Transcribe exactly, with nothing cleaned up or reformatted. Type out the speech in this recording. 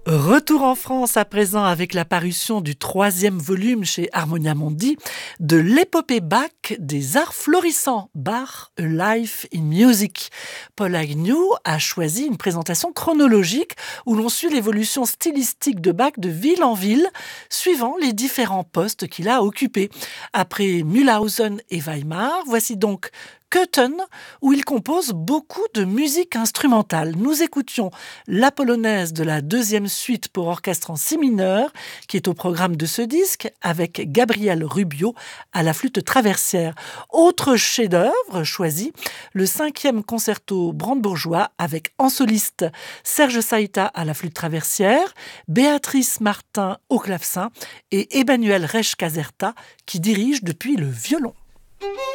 Retour en France à présent avec la parution du troisième volume chez Harmonia Mundi de l'épopée Bach des arts florissants, Bach, A Life in Music. Paul Agnew a choisi une présentation chronologique où l'on suit l'évolution stylistique de Bach de ville en ville, suivant les différents postes qu'il a occupés. Après Mühlhausen et Weimar, voici donc Köthen, où il compose beaucoup de musique instrumentale. Nous écoutions la polonaise de la deuxième suite pour orchestre en si mineur, qui est au programme de ce disque, avec Gabriel Rubio à la flûte traversière. Autre chef-d'œuvre choisi, le cinquième concerto brandebourgeois, avec en soliste Serge Saïta à la flûte traversière, Béatrice Martin au clavecin et Emmanuel Resch-Caserta, qui dirige depuis le violon.